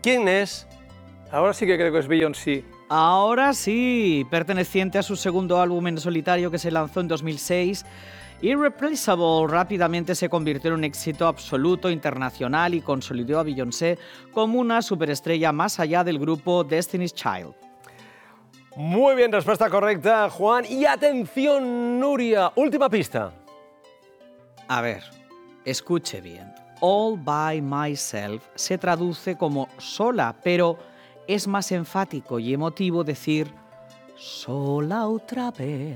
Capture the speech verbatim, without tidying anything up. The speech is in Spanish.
quién es? Ahora sí que creo que es Beyoncé. Ahora sí, perteneciente a su segundo álbum en solitario que se lanzó en dos mil seis, Irreplaceable rápidamente se convirtió en un éxito absoluto internacional y consolidó a Beyoncé como una superestrella más allá del grupo Destiny's Child. Muy bien, respuesta correcta, Juan. Y atención, Nuria, última pista. A ver, escuche bien. All by myself se traduce como sola, pero es más enfático y emotivo decir sola otra vez.